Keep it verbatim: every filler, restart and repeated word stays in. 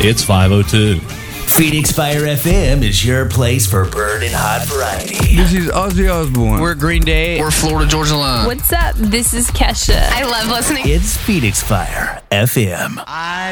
It's five oh two. Phoenix Fire F M is your place for burning hot variety. This is Ozzy Osbourne. We're Green Day. We're Florida Georgia Line. What's up? This is Kesha. I love listening. It's Phoenix Fire F M. I